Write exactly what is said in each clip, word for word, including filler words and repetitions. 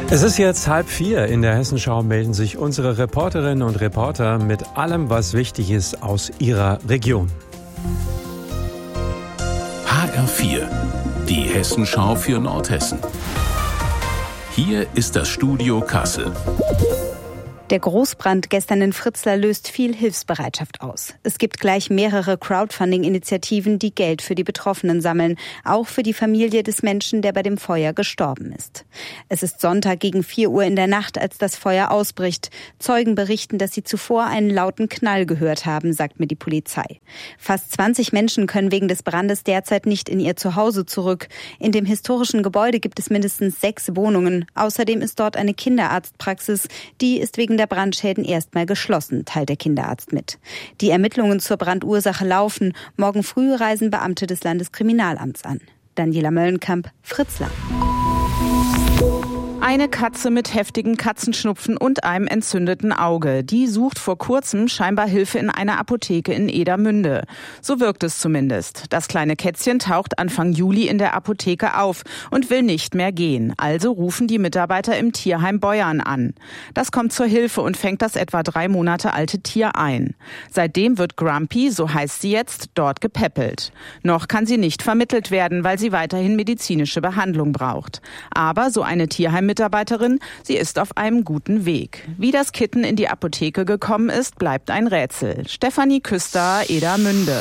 Es ist jetzt halb vier. In der Hessenschau melden sich unsere Reporterinnen und Reporter mit allem, was wichtig ist aus ihrer Region. H R vier, die Hessenschau für Nordhessen. Hier ist das Studio Kassel. Der Großbrand gestern in Fritzlar löst viel Hilfsbereitschaft aus. Es gibt gleich mehrere Crowdfunding-Initiativen, die Geld für die Betroffenen sammeln, auch für die Familie des Menschen, der bei dem Feuer gestorben ist. Es ist Sonntag gegen vier Uhr in der Nacht, als das Feuer ausbricht. Zeugen berichten, dass sie zuvor einen lauten Knall gehört haben, sagt mir die Polizei. Fast zwanzig Menschen können wegen des Brandes derzeit nicht in ihr Zuhause zurück. In dem historischen Gebäude gibt es mindestens sechs Wohnungen. Außerdem ist dort eine Kinderarztpraxis. Die ist wegen der Brandschäden erstmal geschlossen, teilt der Kinderarzt mit. Die Ermittlungen zur Brandursache laufen. Morgen früh reisen Beamte des Landeskriminalamts an. Daniela Möllenkamp, Fritzlar. Eine Katze mit heftigen Katzenschnupfen und einem entzündeten Auge. Die sucht vor kurzem scheinbar Hilfe in einer Apotheke in Edermünde. So wirkt es zumindest. Das kleine Kätzchen taucht Anfang Juli in der Apotheke auf und will nicht mehr gehen. Also rufen die Mitarbeiter im Tierheim Beuern an. Das kommt zur Hilfe und fängt das etwa drei Monate alte Tier ein. Seitdem wird Grumpy, so heißt sie jetzt, dort gepäppelt. Noch kann sie nicht vermittelt werden, weil sie weiterhin medizinische Behandlung braucht. Aber so eine Tierheim Mitarbeiterin, sie ist auf einem guten Weg. Wie das Kitten in die Apotheke gekommen ist, bleibt ein Rätsel. Stefanie Küster, Edermünde.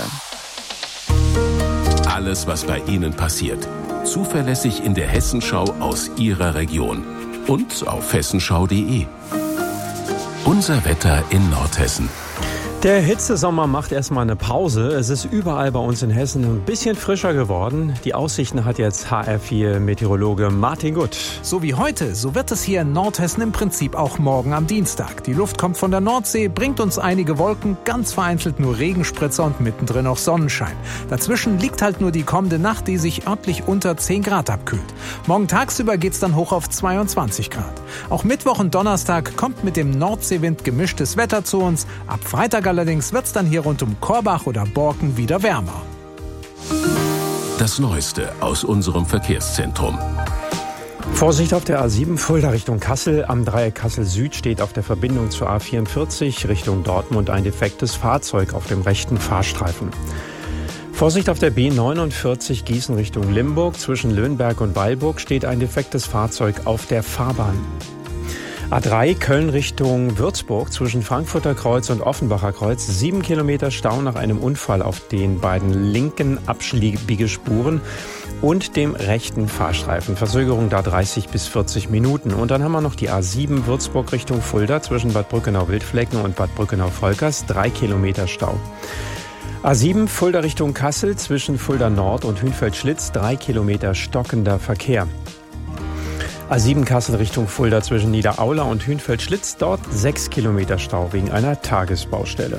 Alles, was bei Ihnen passiert, zuverlässig in der Hessenschau aus Ihrer Region und auf hessenschau punkt de. Unser Wetter in Nordhessen. Der Hitzesommer macht erstmal eine Pause. Es ist überall bei uns in Hessen ein bisschen frischer geworden. Die Aussichten hat jetzt H R vier Meteorologe Martin Gutt. So wie heute, so wird es hier in Nordhessen im Prinzip auch morgen am Dienstag. Die Luft kommt von der Nordsee, bringt uns einige Wolken, ganz vereinzelt nur Regenspritzer und mittendrin auch Sonnenschein. Dazwischen liegt halt nur die kommende Nacht, die sich örtlich unter zehn Grad abkühlt. Morgen tagsüber geht's dann hoch auf zweiundzwanzig Grad. Auch Mittwoch und Donnerstag kommt mit dem Nordseewind gemischtes Wetter zu uns. Ab Freitag allerdings wird's dann hier rund um Korbach oder Borken wieder wärmer. Das Neueste aus unserem Verkehrszentrum. Vorsicht auf der A sieben, Fulda Richtung Kassel. Am Dreieck Kassel Süd steht auf der Verbindung zur A vierundvierzig Richtung Dortmund ein defektes Fahrzeug auf dem rechten Fahrstreifen. Vorsicht auf der B neunundvierzig Gießen Richtung Limburg. Zwischen Löhnberg und Weilburg steht ein defektes Fahrzeug auf der Fahrbahn. A drei Köln Richtung Würzburg zwischen Frankfurter Kreuz und Offenbacher Kreuz. Sieben Kilometer Stau nach einem Unfall auf den beiden linken Abschliegespuren und dem rechten Fahrstreifen. Verzögerung da dreißig bis vierzig Minuten. Und dann haben wir noch die A sieben Würzburg Richtung Fulda zwischen Bad Brückenau-Wildflecken und Bad Brückenau-Volkers. Drei Kilometer Stau. A sieben Fulda Richtung Kassel zwischen Fulda Nord und Hünfeld-Schlitz. Drei Kilometer stockender Verkehr. A sieben Kassel Richtung Fulda zwischen Niederaula und Hünfeld-Schlitz. Dort sechs Kilometer Stau wegen einer Tagesbaustelle.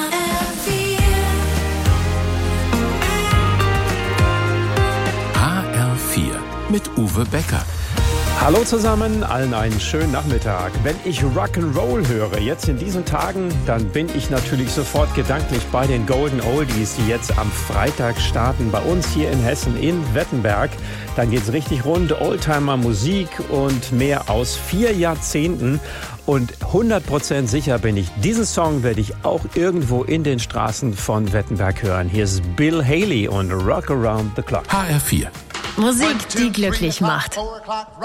H R vier mit Uwe Becker. Hallo zusammen, allen einen schönen Nachmittag. Wenn ich Rock'n'Roll höre, jetzt in diesen Tagen, dann bin ich natürlich sofort gedanklich bei den Golden Oldies, die jetzt am Freitag starten bei uns hier in Hessen in Wettenberg. Dann geht's richtig rund, Oldtimer Musik und mehr aus vier Jahrzehnten. Und hundert Prozent sicher bin ich, diesen Song werde ich auch irgendwo in den Straßen von Wettenberg hören. Hier ist Bill Haley und Rock Around the Clock. H R vier. Musik, die glücklich macht.